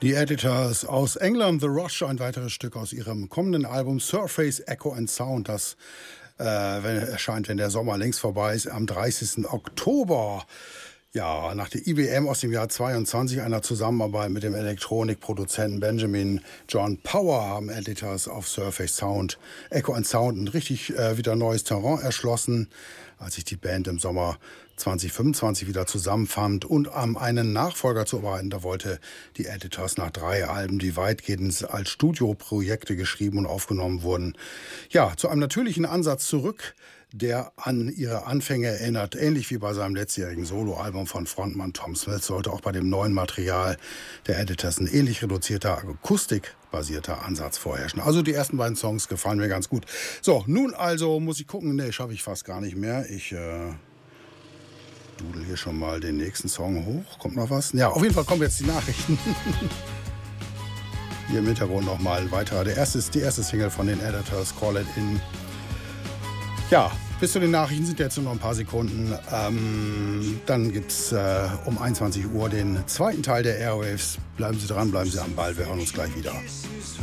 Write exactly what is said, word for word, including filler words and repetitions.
Die Editors aus England, The Rush, ein weiteres Stück aus ihrem kommenden Album Surface, Echo and Sound, das äh, wenn, erscheint, wenn der Sommer längst vorbei ist, am dreißigsten Oktober. Ja, nach der I B M aus dem Jahr zweiundzwanzig, einer Zusammenarbeit mit dem Elektronikproduzenten Benjamin John Power, haben Editors auf Surface Sound, Echo and Sound ein richtig äh, wieder neues Terrain erschlossen, als sich die Band im Sommer zwanzig fünfundzwanzig wieder zusammenfand und um einen Nachfolger zu arbeiten. Da wollte die Editors nach drei Alben, die weitgehend als Studioprojekte geschrieben und aufgenommen wurden, ja, zu einem natürlichen Ansatz zurück, der an ihre Anfänge erinnert. Ähnlich wie bei seinem letztjährigen Soloalbum von Frontmann Tom Smith sollte auch bei dem neuen Material der Editors ein ähnlich reduzierter, akustikbasierter Ansatz vorherrschen. Also die ersten beiden Songs gefallen mir ganz gut. So, nun also muss ich gucken. Nee, schaffe ich fast gar nicht mehr. Ich äh, dudel hier schon mal den nächsten Song hoch. Kommt noch was? Ja, auf jeden Fall kommen jetzt die Nachrichten. Hier im Hintergrund nochmal ein weiterer. Der erste ist die erste Single von den Editors, Call It In. Ja, bis zu den Nachrichten sind jetzt nur noch ein paar Sekunden. Ähm, dann gibt es äh, um einundzwanzig Uhr den zweiten Teil der Airwaves. Bleiben Sie dran, bleiben Sie am Ball. Wir hören uns gleich wieder.